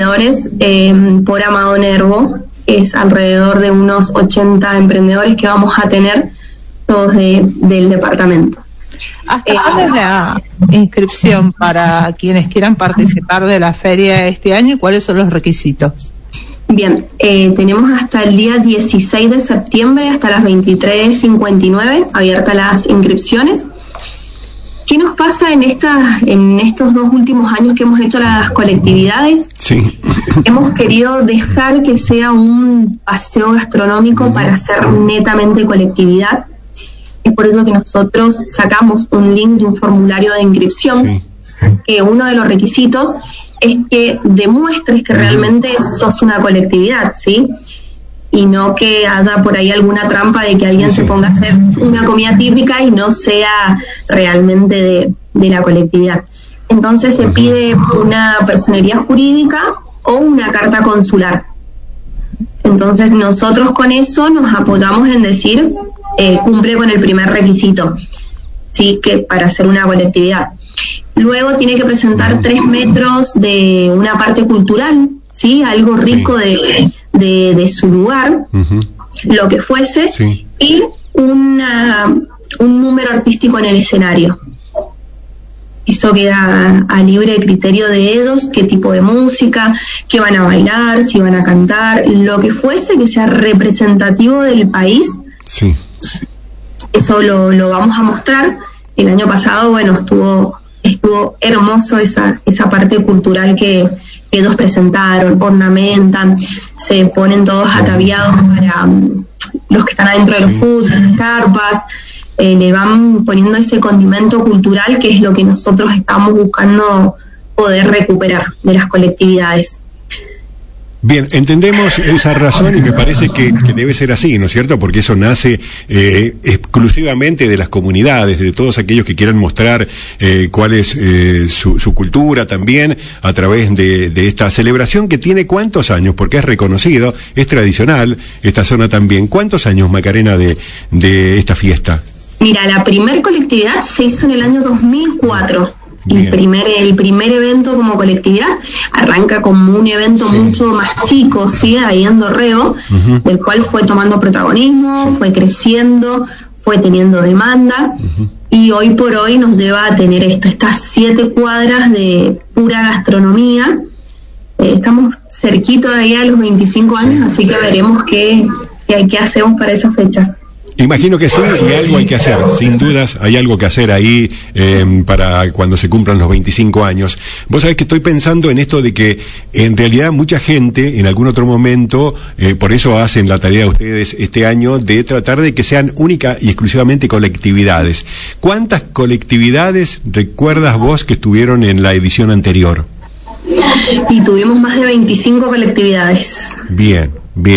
por Amado Nervo, que es alrededor de unos 80 emprendedores que vamos a tener todos del departamento. ¿Hasta cuándo es la inscripción para quienes quieran participar de la feria este año y cuáles son los requisitos? Bien, tenemos hasta el día 16 de septiembre, hasta las 23:59, abiertas las inscripciones. ¿Qué nos pasa en estos 2 últimos años que hemos hecho las colectividades? Sí. Hemos querido dejar que sea un paseo gastronómico para hacer netamente colectividad. Es por eso que nosotros sacamos un link de un formulario de inscripción, sí, que uno de los requisitos es que demuestres que realmente sos una colectividad, ¿sí? Y no que haya por ahí alguna trampa de que alguien se ponga a hacer una comida típica y no sea realmente de la colectividad. Entonces se pide una personería jurídica o una carta consular. Entonces nosotros con eso nos apoyamos en decir cumple con el primer requisito, ¿sí? Que para hacer una colectividad. Luego tiene que presentar 3 metros de una parte cultural, ¿sí? Algo rico de su lugar, lo que fuese, y un número artístico en el escenario. Eso queda a libre criterio de ellos, qué tipo de música, qué van a bailar, si van a cantar, lo que fuese que sea representativo del país. Sí. Eso lo vamos a mostrar. El año pasado, bueno, estuvo hermoso esa parte cultural que ellos presentaron, ornamentan, se ponen todos ataviados para los que están adentro de los food, las carpas, le van poniendo ese condimento cultural que es lo que nosotros estamos buscando poder recuperar de las colectividades. Bien, entendemos esa razón y me parece que debe ser así, ¿no es cierto? Porque eso nace exclusivamente de las comunidades, de todos aquellos que quieran mostrar cuál es su cultura también a través de esta celebración que tiene ¿cuántos años? Porque es reconocido, es tradicional esta zona también. ¿Cuántos años, Macarena, de esta fiesta? Mira, la primer colectividad se hizo en el año 2004. El primer evento como colectividad arranca como un evento mucho más chico, ¿sí? Ahí en Dorrego, del cual fue tomando protagonismo, fue creciendo, fue teniendo demanda, y hoy por hoy nos lleva a tener estas 7 cuadras de pura gastronomía. Estamos cerquito de ahí a los 25 años, así que veremos qué hacemos para esas fechas. Imagino que sí, y algo hay que hacer, sin dudas hay algo que hacer ahí para cuando se cumplan los 25 años. Vos sabés que estoy pensando en esto de que en realidad mucha gente en algún otro momento, por eso hacen la tarea ustedes este año de tratar de que sean única y exclusivamente colectividades. ¿Cuántas colectividades recuerdas vos que estuvieron en la edición anterior? Y tuvimos más de 25 colectividades. Bien.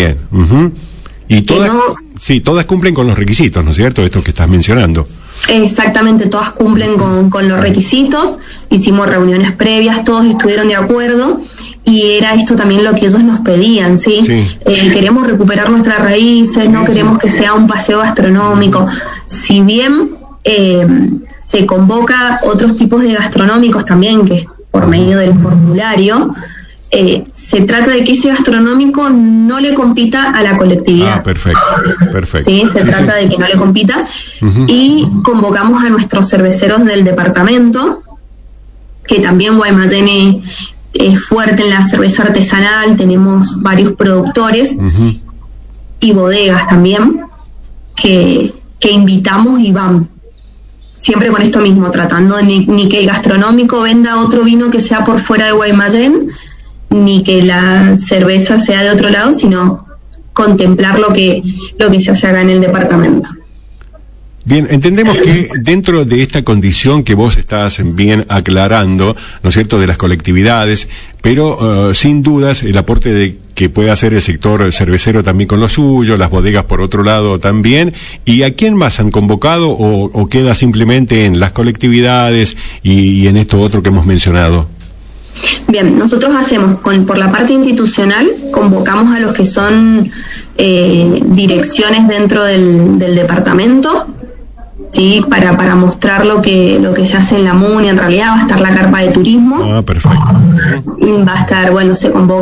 Y todas... Sí, todas cumplen con los requisitos, ¿no es cierto? Esto que estás mencionando. Exactamente, todas cumplen con los requisitos. Hicimos reuniones previas, todos estuvieron de acuerdo y era esto también lo que ellos nos pedían, ¿sí? Queremos recuperar nuestras raíces, no queremos que sea un paseo gastronómico. Si bien se convoca otros tipos de gastronómicos también, que por medio del formulario, se trata de que ese gastronómico no le compita a la colectividad. Perfecto. Sí, se trata de que no le compita. Y convocamos a nuestros cerveceros del departamento, que también Guaymallén es fuerte en la cerveza artesanal, tenemos varios productores y bodegas también que invitamos y van. Siempre con esto mismo, tratando ni que el gastronómico venda otro vino que sea por fuera de Guaymallén, ni que la cerveza sea de otro lado, sino contemplar lo que se hace acá en el departamento. Bien, entendemos que dentro de esta condición que vos estás bien aclarando, ¿no es cierto?, de las colectividades, pero sin dudas el aporte que puede hacer el sector cervecero también con lo suyo, las bodegas por otro lado también, ¿y a quién más han convocado o queda simplemente en las colectividades y en esto otro que hemos mencionado? Bien, nosotros hacemos, por la parte institucional, convocamos a los que son direcciones dentro del departamento, ¿sí? Para mostrar lo que se hace en la MUNI. En realidad va a estar la carpa de turismo. Perfecto. Va a estar, se convoca